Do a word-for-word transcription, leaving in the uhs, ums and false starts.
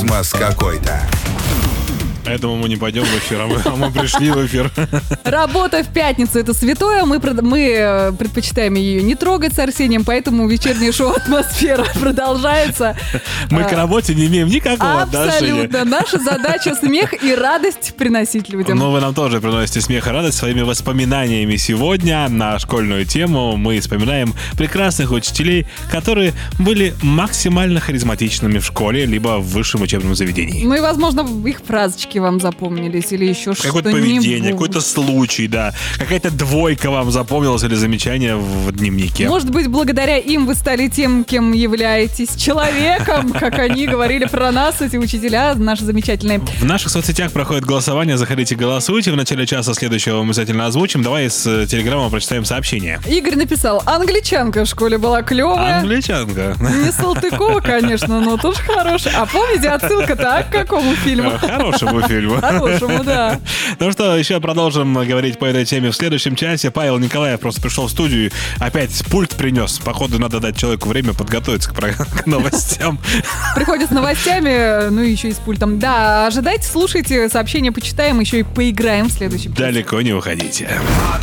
Мас какой-то. Я думаю, мы не пойдем в эфир, а мы, а мы пришли в эфир. Работа в пятницу — это святое. Мы, прод- мы предпочитаем ее не трогать с Арсением, поэтому вечернее шоу «Атмосфера» продолжается. Мы к работе не имеем никакого отношения. Абсолютно. Наша задача — смех и радость приносить людям. Но вы нам тоже приносите смех и радость своими воспоминаниями сегодня на школьную тему. Мы вспоминаем прекрасных учителей, которые были максимально харизматичными в школе, либо в высшем учебном заведении. Ну и, возможно, их фразочки вам запомнились или еще что-нибудь. Какое-то поведение, какой-то случай, да. Какая-то двойка вам запомнилась или замечание в дневнике. Может быть, благодаря им вы стали тем, кем являетесь, человеком, как они говорили про нас, эти учителя наши замечательные. В наших соцсетях проходит голосование, заходите, голосуйте. В начале часа следующего мы обязательно озвучим. Давай с телеграмма прочитаем сообщение. Игорь написал: англичанка в школе была клевая. Англичанка. Не Салтыкова, конечно, но тоже хорошая. А помните, отсылка-то а, к какому фильму? Хорошему фильму. Хорошему, да. Ну что, еще продолжим говорить по этой теме в следующем часе. Павел Николаев просто пришел в студию, опять пульт принес. Походу, надо дать человеку время подготовиться к, про... к новостям. Приходит с новостями, ну и еще и с пультом. Да, ожидайте, слушайте, сообщения почитаем, еще и поиграем в следующем часе. Далеко не уходите.